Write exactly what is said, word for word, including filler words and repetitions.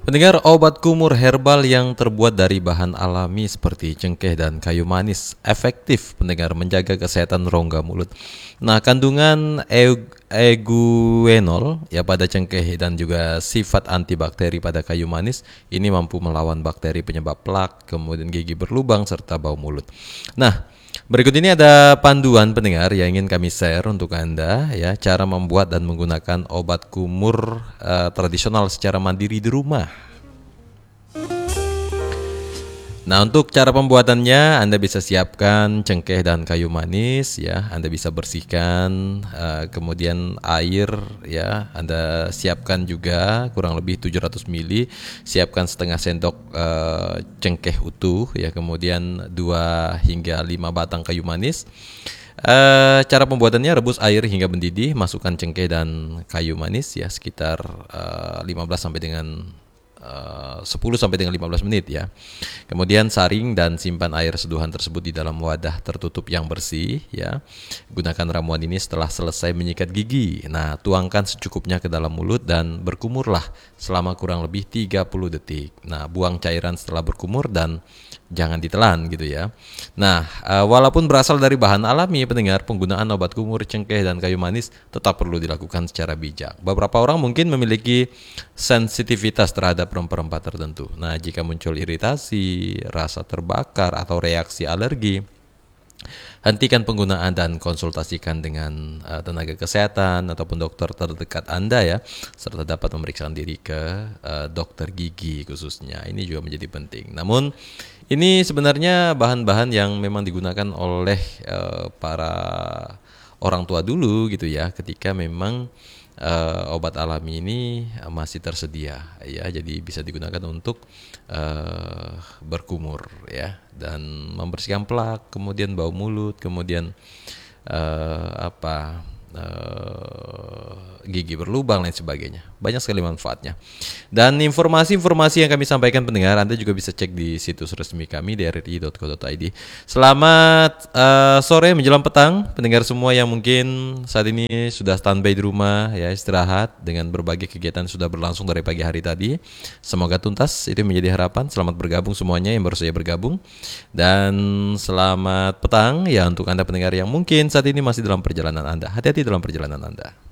Pendengar, obat kumur herbal yang terbuat dari bahan alami seperti cengkeh dan kayu manis efektif pendengar menjaga kesehatan rongga mulut. Nah, kandungan eug- eugenol ya pada cengkeh dan juga sifat antibakteri pada kayu manis ini mampu melawan bakteri penyebab plak, kemudian gigi berlubang serta bau mulut. Nah, berikut ini ada panduan pendengar yang ingin kami share untuk Anda ya, cara membuat dan menggunakan obat kumur eh, tradisional secara mandiri di rumah. Nah, untuk cara pembuatannya Anda bisa siapkan cengkeh dan kayu manis ya. Anda bisa bersihkan eh, kemudian air ya. Anda siapkan juga kurang lebih tujuh ratus mililiter. Siapkan setengah sendok eh, cengkeh utuh ya, kemudian dua hingga lima batang kayu manis. Eh, cara pembuatannya rebus air hingga mendidih, masukkan cengkeh dan kayu manis ya sekitar eh, lima belas sampai dengan Uh, sepuluh sampai dengan lima belas menit ya. Kemudian saring dan simpan air seduhan tersebut di dalam wadah tertutup yang bersih ya. Gunakan ramuan ini setelah selesai menyikat gigi. Nah, tuangkan secukupnya ke dalam mulut dan berkumurlah selama kurang lebih tiga puluh detik. Nah, buang cairan setelah berkumur dan jangan ditelan gitu ya. Nah, uh, walaupun berasal dari bahan alami pendengar, penggunaan obat kumur cengkeh dan kayu manis tetap perlu dilakukan secara bijak. Beberapa orang mungkin memiliki sensitivitas terhadap rempah-rempah tertentu. Nah, jika muncul iritasi, rasa terbakar atau reaksi alergi, hentikan penggunaan dan konsultasikan dengan uh, tenaga kesehatan ataupun dokter terdekat Anda ya, serta dapat memeriksakan diri ke uh, dokter gigi khususnya. Ini juga menjadi penting. Namun ini sebenarnya bahan-bahan yang memang digunakan oleh uh, para orang tua dulu gitu ya, ketika memang uh, obat alami ini masih tersedia ya, jadi bisa digunakan untuk uh, berkumur ya dan membersihkan plak, kemudian bau mulut, kemudian uh, apa uh, gigi berlubang lain sebagainya. Banyak sekali manfaatnya. Dan informasi-informasi yang kami sampaikan pendengar Anda juga bisa cek di situs resmi kami d r i dot co dot i d. Selamat uh, sore menjelang petang pendengar semua yang mungkin saat ini sudah standby di rumah ya, istirahat dengan berbagai kegiatan sudah berlangsung dari pagi hari tadi. Semoga tuntas, itu menjadi harapan. Selamat bergabung semuanya yang baru saja bergabung. Dan selamat petang ya untuk Anda pendengar yang mungkin saat ini masih dalam perjalanan Anda. Hati-hati dalam perjalanan Anda.